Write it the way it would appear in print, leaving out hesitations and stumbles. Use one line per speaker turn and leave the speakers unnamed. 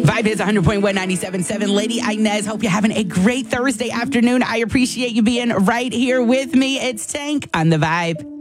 Vibe is 100.1, 97.7. Lady Inez, hope you're having a great Thursday afternoon. I appreciate you being right here with me. It's Tank on the Vibe.